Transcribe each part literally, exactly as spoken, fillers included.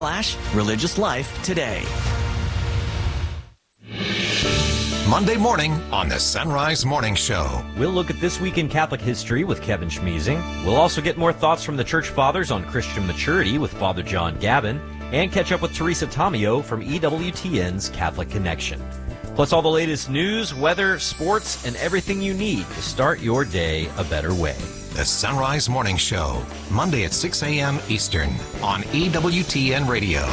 Slash religious life today. Monday morning on the Sunrise Morning Show. We'll look at this week in Catholic history with Kevin Schmeezing. We'll also get more thoughts from the Church Fathers on Christian maturity with Father John Gavin, and catch up with Teresa Tomeo from E W T N's Catholic Connection. Plus all the latest news, weather, sports, and everything you need to start your day a better way. The Sunrise Morning Show, Monday at six a.m. Eastern on E W T N Radio.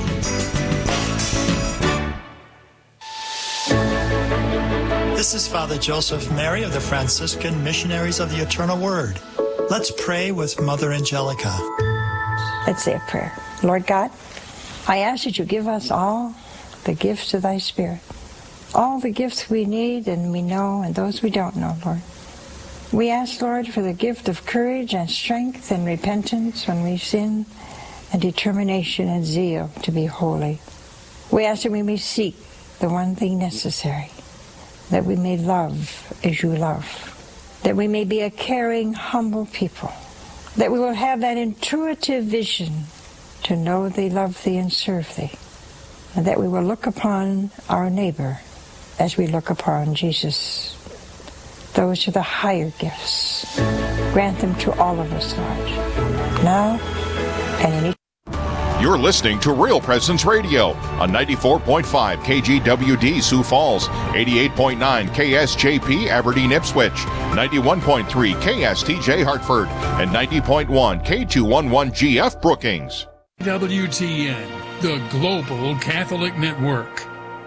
This is Father Joseph Mary of the Franciscan Missionaries of the Eternal Word. Let's pray with Mother Angelica. Let's say a prayer. Lord God, I ask that you give us all the gifts of thy Spirit. All the gifts we need and we know and those we don't know, Lord. We ask, Lord, for the gift of courage and strength and repentance when we sin, and determination and zeal to be holy. We ask that we may seek the one thing necessary, that we may love as you love, that we may be a caring, humble people, that we will have that intuitive vision to know thee, love thee, and serve thee, and that we will look upon our neighbor as we look upon Jesus. Those are the higher gifts. Grant them to all of us, Lord, now and in each. You're listening to Real Presence Radio on ninety-four point five K G W D Sioux Falls, eighty-eight point nine K S J P Aberdeen Ipswich, ninety-one point three K S T J Hartford, and ninety point one K two eleven G F Brookings. W T N, the Global Catholic Network.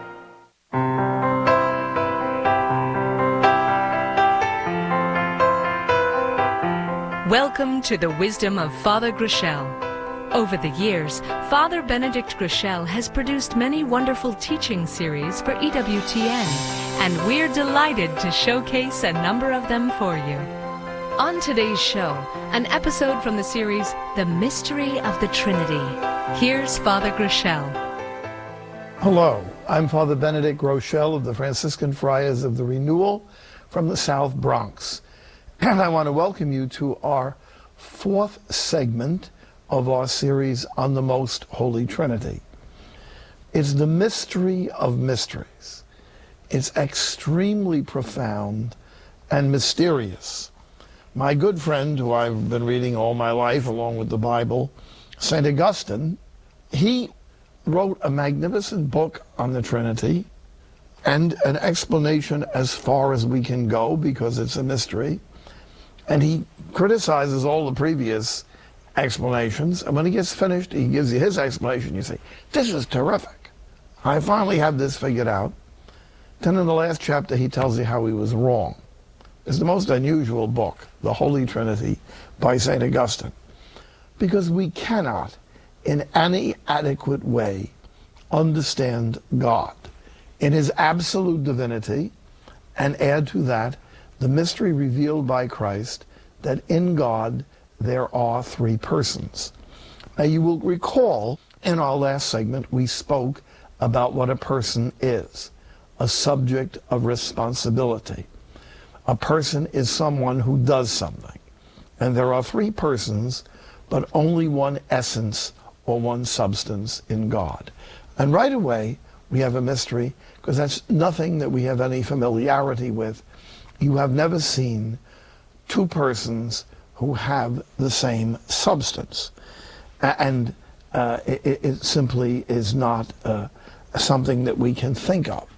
Welcome to the Wisdom of Father Groeschel. Over the years, Father Benedict Groeschel has produced many wonderful teaching series for E W T N, and we're delighted to showcase a number of them for you. On today's show, an episode from the series, The Mystery of the Trinity. Here's Father Groeschel. Hello, I'm Father Benedict Groeschel of the Franciscan Friars of the Renewal from the South Bronx. And I want to welcome you to our fourth segment of our series on the Most Holy Trinity. It's the mystery of mysteries. It's extremely profound and mysterious. My good friend, who I've been reading all my life along with the Bible, Saint Augustine, he wrote a magnificent book on the Trinity and an explanation as far as we can go because it's a mystery. And he criticizes all the previous explanations, and when he gets finished, he gives you his explanation. You say, this is terrific. I finally have this figured out. Then in the last chapter, he tells you how he was wrong. It's the most unusual book, The Holy Trinity, by Saint Augustine, because we cannot, in any adequate way, understand God in his absolute divinity, and add to that the mystery revealed by Christ that in God there are three persons. Now you will recall in our last segment we spoke about what a person is, a subject of responsibility. A person is someone who does something. And there are three persons, but only one essence or one substance in God. And right away we have a mystery, because that's nothing that we have any familiarity with. You have never seen two persons who have the same substance. And uh, it, it simply is not uh, something that we can think of.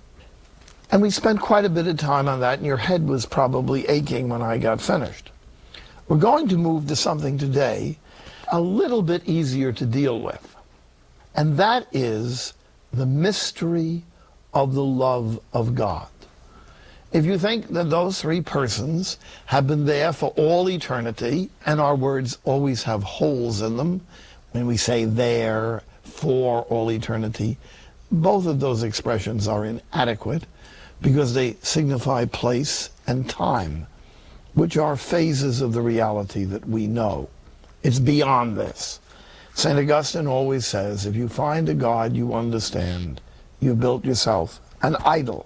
And we spent quite a bit of time on that, and your head was probably aching when I got finished. We're going to move to something today a little bit easier to deal with. And that is the mystery of the love of God. If you think that those three persons have been there for all eternity, and our words always have holes in them, when we say there for all eternity, both of those expressions are inadequate because they signify place and time, which are phases of the reality that we know. It's beyond this. Saint Augustine always says, if you find a God you understand, you've built yourself an idol.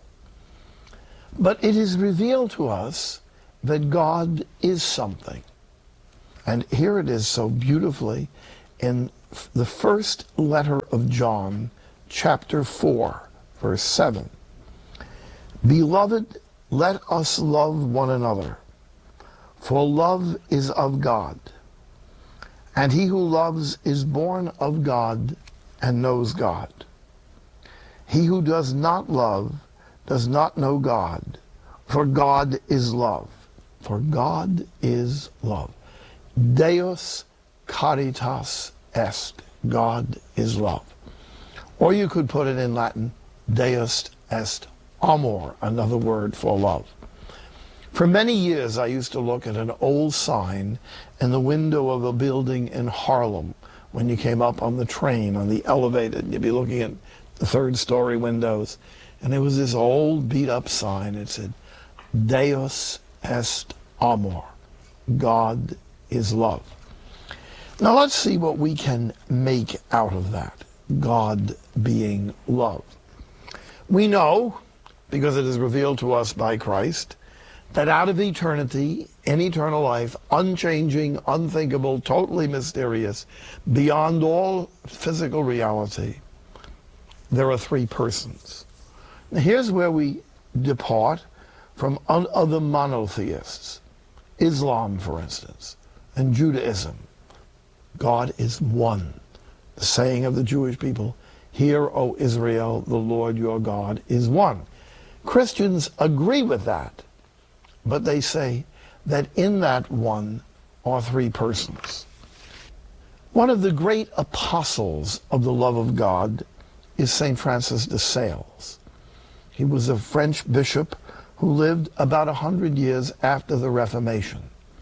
But it is revealed to us that God is something. And here it is so beautifully in the first letter of John, chapter four, verse seven. Beloved, let us love one another, for love is of God. And he who loves is born of God and knows God. He who does not love does not know God, for God is love. For God is love. Deus caritas est. God is love. Or you could put it in Latin, Deus est amor, another word for love. For many years I used to look at an old sign in the window of a building in Harlem when you came up on the train, on the elevator, and you'd be looking at the third story windows, and there was this old beat up sign. It said, Deus est amor. God is love. Now let's see what we can make out of that, God being love. We know, because it is revealed to us by Christ, that out of eternity, in eternal life, unchanging, unthinkable, totally mysterious, beyond all physical reality, there are three persons. Now here's where we depart from other monotheists. Islam, for instance, and Judaism. God is one. The saying of the Jewish people, Hear, O Israel, the Lord your God is one. Christians agree with that, but they say that in that one are three persons. One of the great apostles of the love of God is Saint Francis de Sales. He was a French bishop who lived about a hundred years after the Reformation.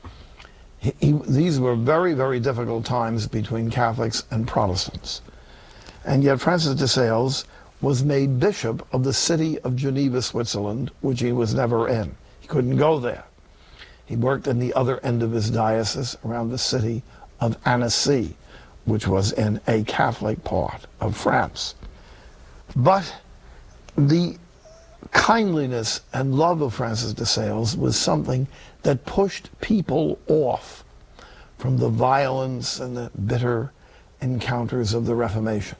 He, he, these were very, very difficult times between Catholics and Protestants. And yet Francis de Sales was made bishop of the city of Geneva, Switzerland, which he was never in. He couldn't go there. He worked in the other end of his diocese around the city of Annecy, which was in a Catholic part of France. But the kindliness and love of Francis de Sales was something that pushed people off from the violence and the bitter encounters of the Reformation.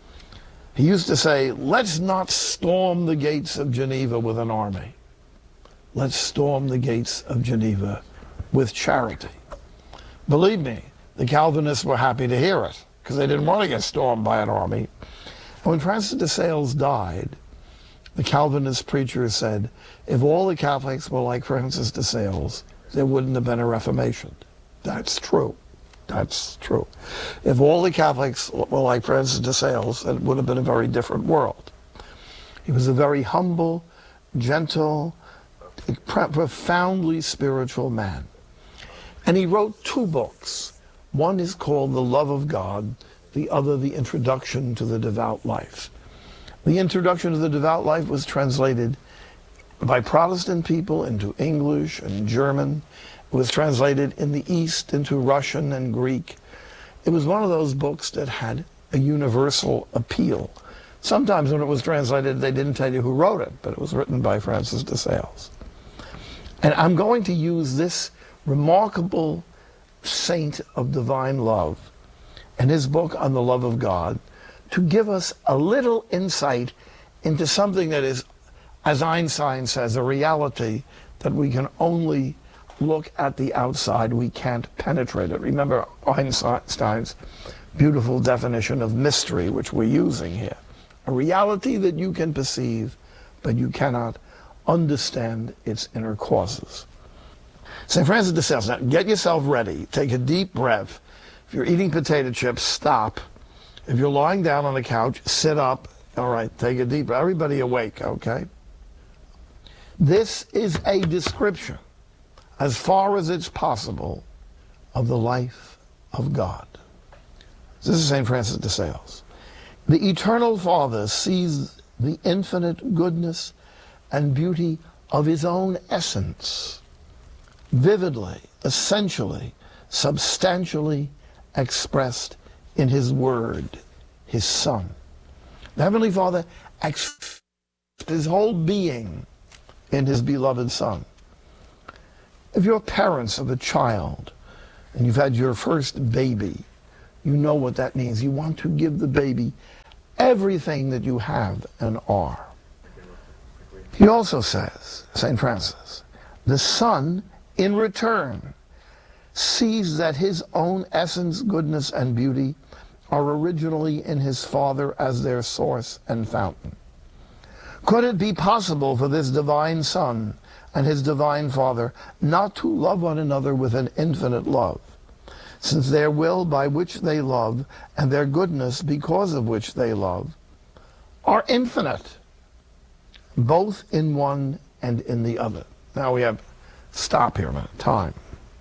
He used to say, let's not storm the gates of Geneva with an army. Let's storm the gates of Geneva with charity. Believe me, the Calvinists were happy to hear it, because they didn't want to get stormed by an army. And when Francis de Sales died, the Calvinist preacher said, if all the Catholics were like Francis de Sales, there wouldn't have been a Reformation. That's true. That's true. If all the Catholics were like Francis de Sales, it would have been a very different world. He was a very humble, gentle, profoundly spiritual man. And he wrote two books. One is called The Love of God, the other, The Introduction to the Devout Life. The Introduction to the Devout Life was translated by Protestant people into English and German. It was translated in the East into Russian and Greek. It was one of those books that had a universal appeal. Sometimes when it was translated, they didn't tell you who wrote it, but it was written by Francis de Sales. And I'm going to use this remarkable saint of divine love and his book on the love of God to give us a little insight into something that is, as Einstein says, a reality that we can only look at the outside. We can't penetrate it. Remember Einstein's beautiful definition of mystery, which we're using here. A reality that you can perceive, but you cannot understand its inner causes. Saint Francis de Sales, now get yourself ready. Take a deep breath. If you're eating potato chips, stop. If you're lying down on the couch, sit up. All right, take a deep breath. Everybody awake, okay? This is a description, as far as it's possible, of the life of God. This is Saint Francis de Sales. The Eternal Father sees the infinite goodness and beauty of his own essence, vividly, essentially, substantially expressed in his Word, his Son. The Heavenly Father expressed his whole being in his beloved Son. If you're parents of a child and you've had your first baby, You know what that means. You want to give the baby everything that you have and are. He also says, Saint Francis, the Son, in return, sees that his own essence, goodness, and beauty are originally in his Father as their source and fountain. Could it be possible for this divine Son and his divine Father not to love one another with an infinite love, since their will by which they love and their goodness because of which they love are infinite, both in one and in the other? Now we have, stop here a minute, time.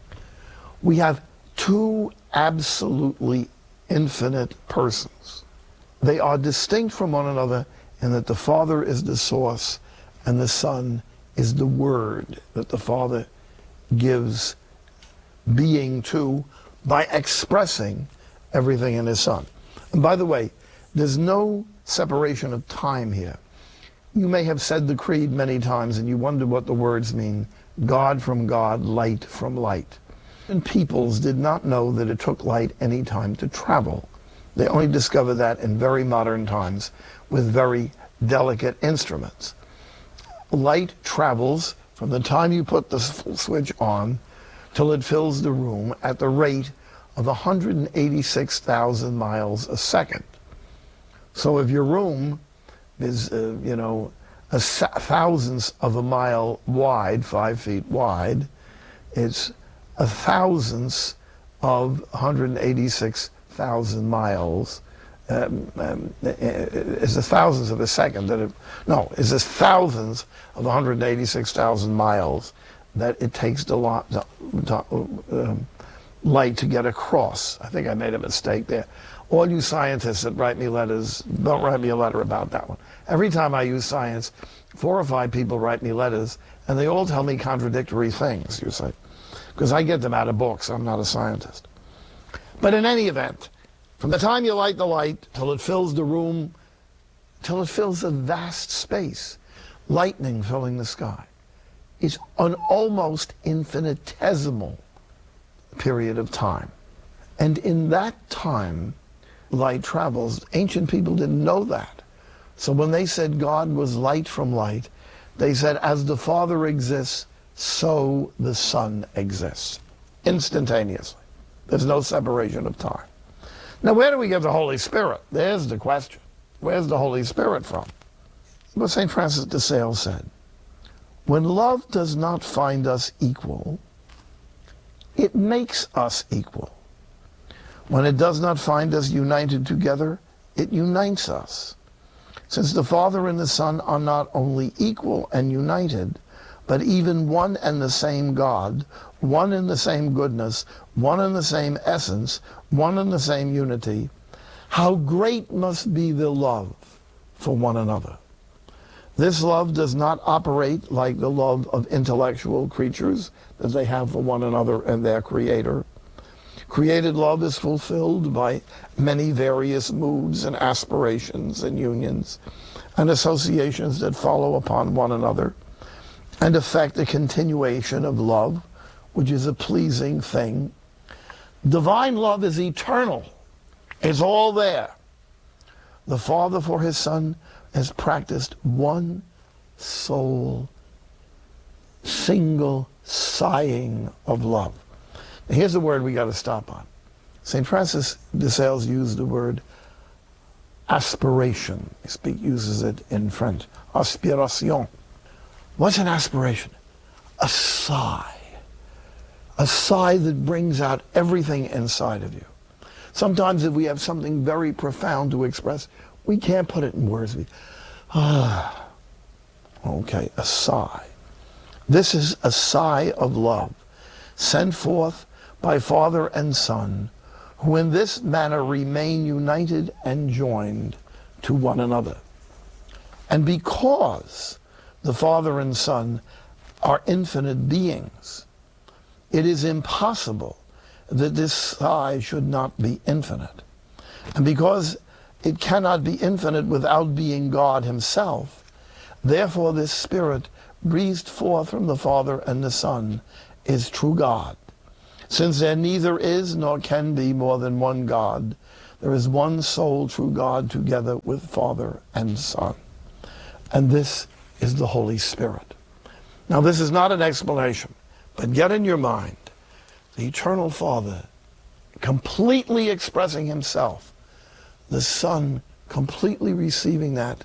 We have two absolutely infinite persons. They are distinct from one another in that the Father is the source and the Son is the Word that the Father gives being to by expressing everything in his Son. And by the way, there's no separation of time here. You may have said the creed many times and you wonder what the words mean. God from God, light from light. And peoples did not know that it took light any time to travel. They only discovered that in very modern times with very delicate instruments. Light travels from the time you put the switch on till it fills the room at the rate of one hundred eighty-six thousand miles a second. So if your room is, uh, you know, a thousandth of a mile wide, five feet wide, it's a thousandth of one hundred eighty-six thousand miles. Um, um, is a thousandth of a second that it, no, is a thousandth of one hundred eighty-six thousand miles that it takes the lot, to, to, um, light to get across. I think I made a mistake there. All you scientists that write me letters, don't write me a letter about that one. Every time I use science, four or five people write me letters, and they all tell me contradictory things, you say. Because I get them out of books. I'm not a scientist. But in any event, from the time you light the light till it fills the room, till it fills a vast space, lightning filling the sky, is an almost infinitesimal period of time. And in that time, light travels. Ancient people didn't know that. So when they said God was light from light, they said, as the Father exists, so the Son exists. Instantaneously. There's no separation of time. Now, where do we get the Holy Spirit? There's the question. Where's the Holy Spirit from? What Saint Francis de Sales said, when love does not find us equal, it makes us equal. When it does not find us united together, it unites us. Since the Father and the Son are not only equal and united, but even one and the same God, one in the same goodness, one in the same essence, one in the same unity, how great must be the love for one another. This love does not operate like the love of intellectual creatures that they have for one another and their Creator. Created love is fulfilled by many various moods and aspirations and unions and associations that follow upon one another and affect the continuation of love, which is a pleasing thing. Divine love is eternal. It's all there. The Father for his Son has practiced one sole, single sighing of love. Now, here's the word we got to stop on. Saint Francis de Sales used the word aspiration. He speak, uses it in French. Aspiration. What's an aspiration? A sigh. A sigh that brings out everything inside of you. Sometimes if we have something very profound to express, we can't put it in words. We, ah, okay, a sigh. This is a sigh of love, sent forth by Father and Son, who in this manner remain united and joined to one another. And because the Father and Son are infinite beings, it is impossible that this sigh should not be infinite. And because it cannot be infinite without being God himself, therefore this Spirit breathed forth from the Father and the Son is true God. Since there neither is nor can be more than one God, there is one sole true God together with Father and Son. And this is the Holy Spirit. Now this is not an explanation, but get in your mind the eternal Father completely expressing himself, the Son completely receiving that,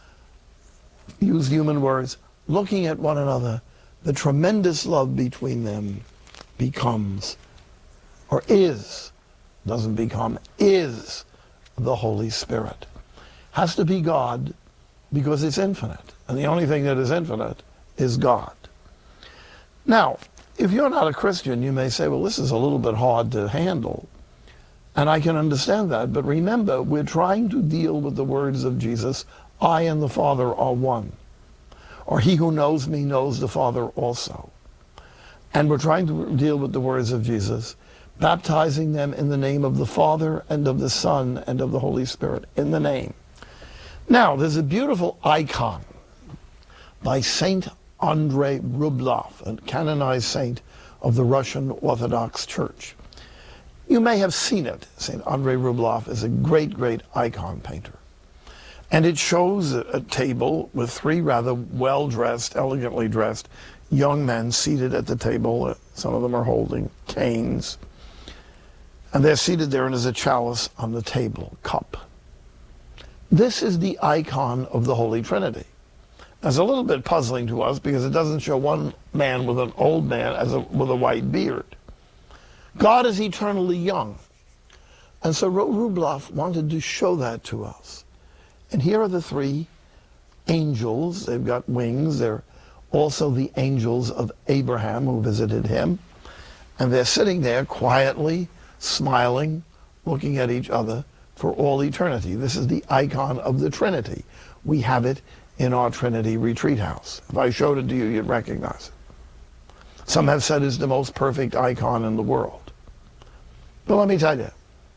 use human words, looking at one another, the tremendous love between them becomes, or is, doesn't become, is the Holy Spirit. Has to be God because it's infinite. And the only thing that is infinite is God. Now, if you're not a Christian, you may say, well, this is a little bit hard to handle. And I can understand that. But remember, we're trying to deal with the words of Jesus, I and the Father are one. Or he who knows me knows the Father also. And we're trying to deal with the words of Jesus, baptizing them in the name of the Father and of the Son and of the Holy Spirit, in the name. Now, there's a beautiful icon by Saint Andrei Rublev, a canonized saint of the Russian Orthodox Church. You may have seen it. Saint Andrei Rublev is a great, great icon painter. And it shows a, a table with three rather well-dressed, elegantly dressed young men seated at the table. Some of them are holding canes. And they're seated there, and there's a chalice on the table, cup. This is the icon of the Holy Trinity. It's a little bit puzzling to us because it doesn't show one man with an old man as a, with a white beard. God is eternally young. And so Rublev wanted to show that to us. And here are the three angels. They've got wings. They're also the angels of Abraham who visited him. And they're sitting there quietly, smiling, looking at each other for all eternity. This is the icon of the Trinity. We have it in our Trinity retreat house. If I showed it to you, you'd recognize it. Some have said it's the most perfect icon in the world. But let me tell you,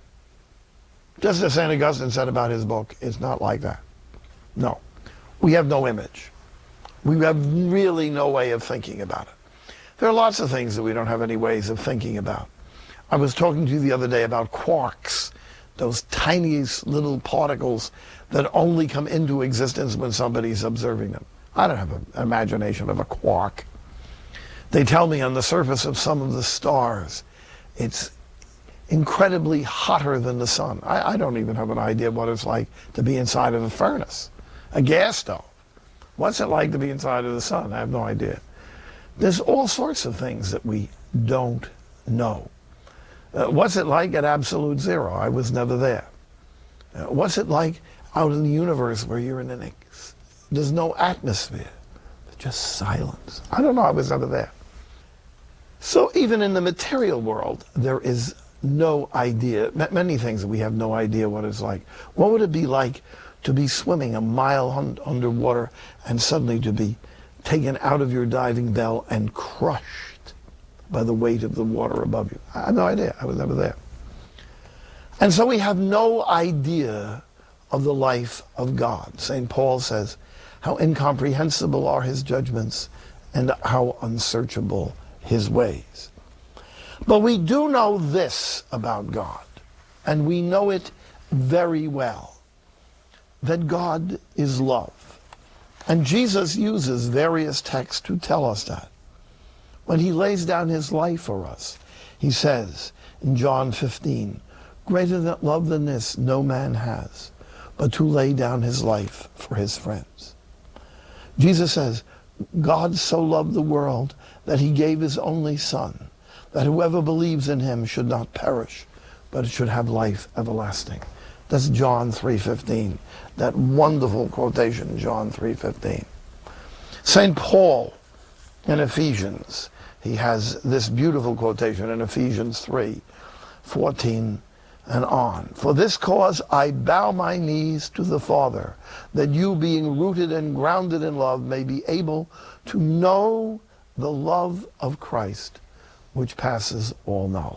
just as Saint Augustine said about his book, it's not like that. No. We have no image. We have really no way of thinking about it. There are lots of things that we don't have any ways of thinking about. I was talking to you the other day about quarks, those tiniest little particles that only come into existence when somebody's observing them. I don't have an imagination of a quark. They tell me on the surface of some of the stars, it's incredibly hotter than the sun. I, I don't even have an idea what it's like to be inside of a furnace, a gas stove. What's it like to be inside of the sun? I have no idea. There's all sorts of things that we don't know. Uh, what's it like at absolute zero? I was never there. Uh, what's it like out in the universe where you're in an ex- there's no atmosphere, just silence? I don't know. I was never there. So even in the material world, there is no idea. M- many things that we have no idea what it's like. What would it be like to be swimming a mile un- underwater and suddenly to be taken out of your diving bell and crushed by the weight of the water above you? I have no idea. I was never there. And so we have no idea of the life of God. Saint Paul says, how incomprehensible are his judgments and how unsearchable his ways. But we do know this about God, and we know it very well, that God is love. And Jesus uses various texts to tell us that. When he lays down his life for us, he says in John fifteen, greater than love than this no man has, but to lay down his life for his friends. Jesus says, God so loved the world that he gave his only Son, that whoever believes in him should not perish, but should have life everlasting. That's John three fifteen, that wonderful quotation, John three fifteen. Saint Paul in Ephesians, he has this beautiful quotation in Ephesians three fourteen and on. For this cause I bow my knees to the Father, that you, being rooted and grounded in love, may be able to know the love of Christ, which passes all knowledge.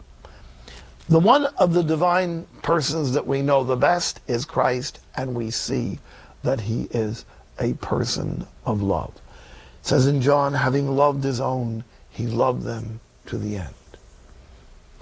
The one of the divine persons that we know the best is Christ, and we see that he is a person of love. It says in John, having loved his own, he loved them to the end.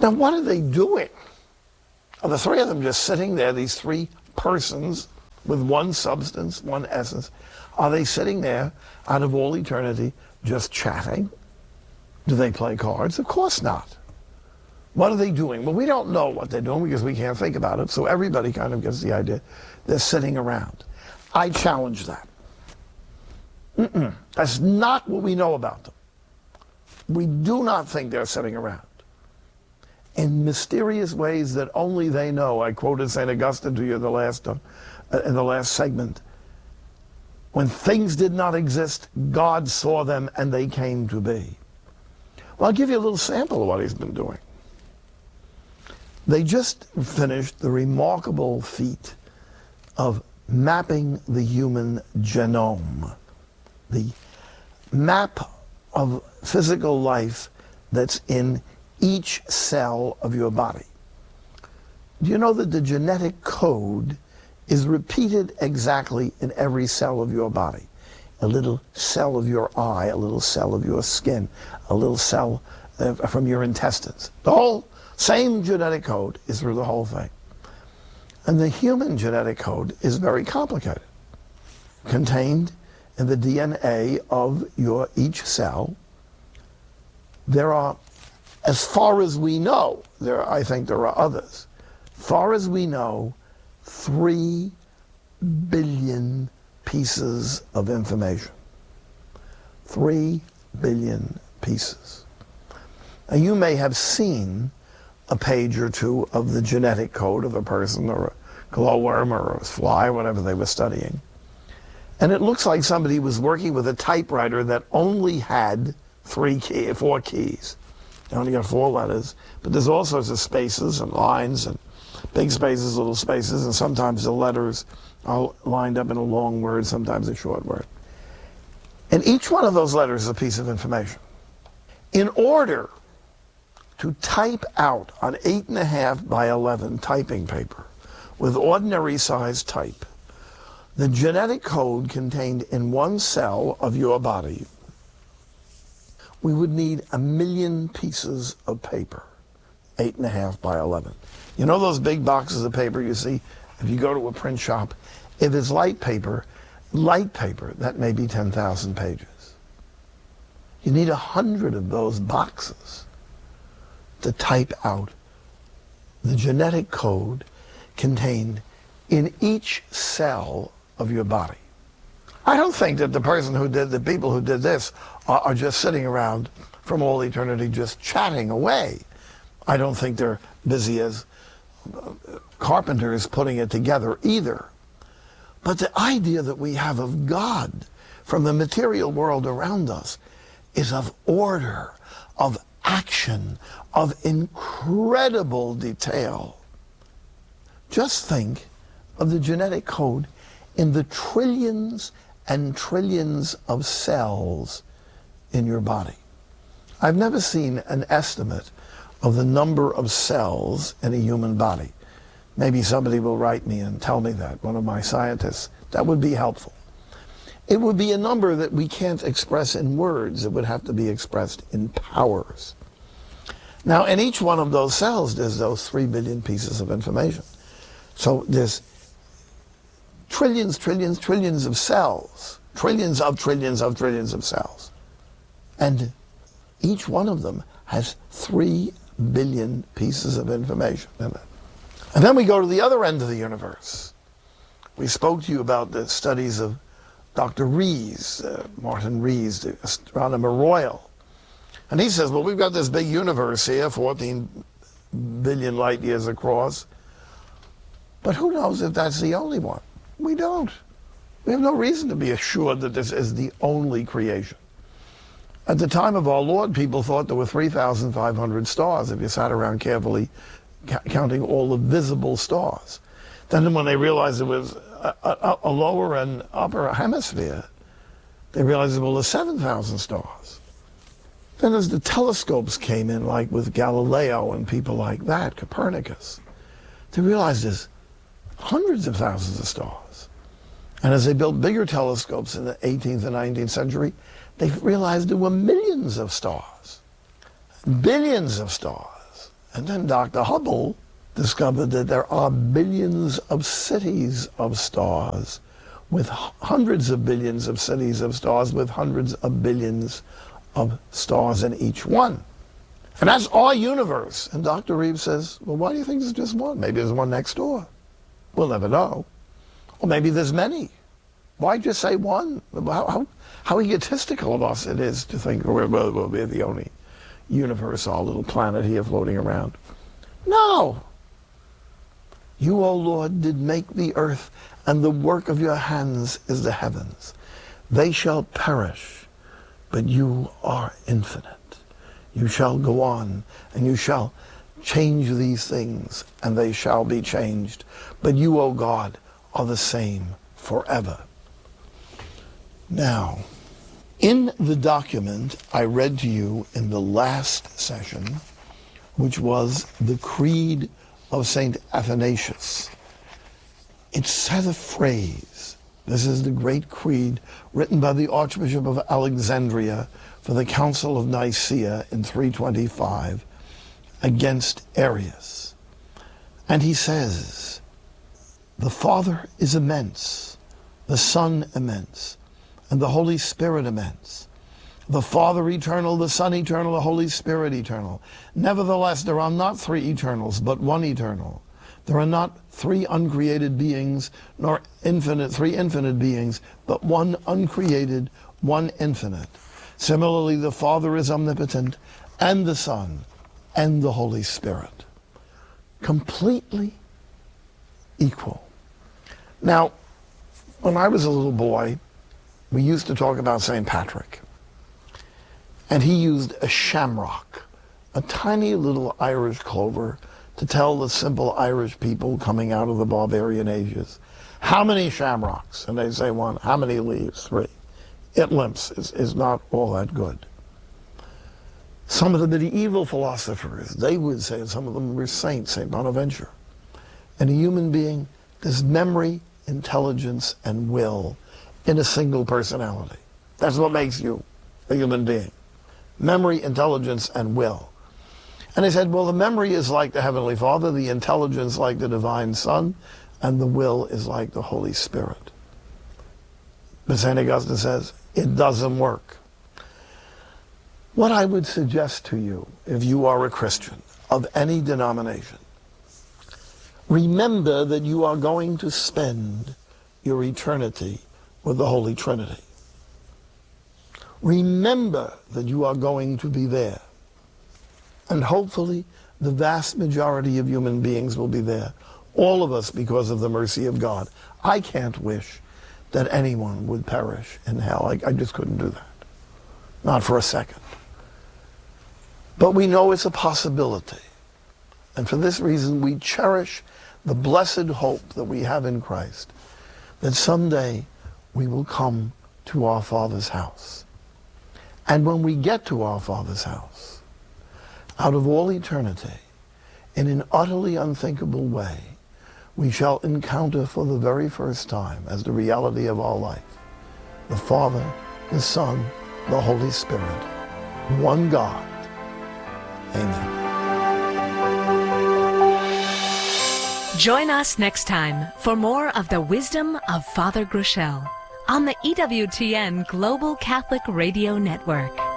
Now, what are they doing? Are the three of them just sitting there, these three persons with one substance, one essence? Are they sitting there out of all eternity just chatting? Do they play cards? Of course not. What are they doing? Well, we don't know what they're doing because we can't think about it, so everybody kind of gets the idea they're sitting around. I challenge that. Mm-mm. That's not what we know about them. We do not think they're sitting around. In mysterious ways that only they know. I quoted Saint Augustine to you in the last, uh, in the last segment. When things did not exist, God saw them and they came to be. Well, I'll give you a little sample of what he's been doing. They just finished the remarkable feat of mapping the human genome, the map of physical life that's in each cell of your body. Do you know that the genetic code is repeated exactly in every cell of your body? A little cell of your eye, a little cell of your skin, a little cell uh, from your intestines. The whole same genetic code is through the whole thing. And the human genetic code is very complicated. Contained in the D N A of your each cell, there are, as far as we know, there I think there are others, far as we know, three billion pieces of information. Three billion pieces. Now, you may have seen a page or two of the genetic code of a person or a glowworm or a fly, whatever they were studying. And it looks like somebody was working with a typewriter that only had three key, four keys. You only got four letters, but there's all sorts of spaces and lines and big spaces, little spaces, and sometimes the letters are lined up in a long word, sometimes a short word. And each one of those letters is a piece of information. In order to type out on eight and a half by eleven typing paper with ordinary size type, the genetic code contained in one cell of your body, we would need a million pieces of paper, eight and a half by eleven. You know those big boxes of paper you see if you go to a print shop? If it's light paper, light paper, that may be ten thousand pages. You need a hundred of those boxes to type out the genetic code contained in each cell of your body. I don't think that the person who did, the people who did this are, are just sitting around from all eternity just chatting away. I don't think they're busy as carpenters putting it together either. But the idea that we have of God from the material world around us is of order, of action, of incredible detail. Just think of the genetic code in the trillions and trillions of cells in your body. I've never seen an estimate of the number of cells in a human body. Maybe somebody will write me and tell me that, one of my scientists. That would be helpful. It would be a number that we can't express in words. It would have to be expressed in powers. Now, in each one of those cells, there's those three billion pieces of information. So there's trillions, trillions, trillions of cells, trillions of trillions of trillions of cells. And each one of them has three billion pieces of information in it. And then we go to the other end of the universe. We spoke to you about the studies of Doctor Rees, uh, Martin Rees, the astronomer royal. And he says, well, we've got this big universe here, fourteen billion light years across. But who knows if that's the only one? We don't. We have no reason to be assured that this is the only creation. At the time of our Lord, people thought there were three thousand five hundred stars if you sat around carefully counting all the visible stars. Then when they realized it was a, a, a lower and upper hemisphere, they realized, well, there's seven thousand stars. Then as the telescopes came in, like with Galileo and people like that, Copernicus, they realized there's hundreds of thousands of stars. And as they built bigger telescopes in the eighteenth and nineteenth century, they realized there were millions of stars, billions of stars. And then Doctor Hubble discovered that there are billions of cities of stars with hundreds of billions of cities of stars with hundreds of billions of stars in each one. And that's our universe. And Doctor Reeves says, well, why do you think there's just one? Maybe there's one next door. We'll never know. Or maybe there's many. Why just say one? How, how, how egotistical of us it is to think we're, we're, we're the only universe, our little planet here floating around. No. You, O Lord, did make the earth, and the work of your hands is the heavens. They shall perish, but you are infinite. You shall go on, and you shall change these things, and they shall be changed. But you, O God, are the same forever. Now, in the document I read to you in the last session, which was the Creed of Saint Athanasius, it said a phrase. This is the great creed written by the Archbishop of Alexandria for the Council of Nicaea in three twenty-five against Arius. And he says, the Father is immense, the Son immense, and the Holy Spirit immense. The Father eternal, the Son eternal, the Holy Spirit eternal. Nevertheless, there are not three eternals, but one eternal. There are not three uncreated beings, nor infinite, three infinite beings, but one uncreated, one infinite. Similarly, the Father is omnipotent, and the Son, and the Holy Spirit. Completely equal. Now, when I was a little boy, we used to talk about Saint Patrick. And he used a shamrock, a tiny little Irish clover, to tell the simple Irish people coming out of the barbarian ages, how many shamrocks? And they say one. How many leaves? Three. It limps. Is, is not all that good. Some of the medieval philosophers, they would say, and some of them were saints, Saint Bonaventure. And a human being, there's memory, intelligence, and will in a single personality. That's what makes you a human being. Memory, intelligence, and will. And he said, well, the memory is like the Heavenly Father, the intelligence like the Divine Son, and the will is like the Holy Spirit. But Saint Augustine says, it doesn't work. What I would suggest to you, if you are a Christian of any denomination, remember that you are going to spend your eternity with the Holy Trinity. Remember that you are going to be there. And hopefully the vast majority of human beings will be there. All of us, because of the mercy of God. I can't wish that anyone would perish in hell. I, I just couldn't do that. Not for a second. But we know it's a possibility. And for this reason, we cherish the blessed hope that we have in Christ, that someday we will come to our Father's house. And when we get to our Father's house, out of all eternity, in an utterly unthinkable way, we shall encounter for the very first time, as the reality of our life, the Father, the Son, the Holy Spirit, one God. Amen. Join us next time for more of the wisdom of Father Groeschel on the E W T N Global Catholic Radio Network.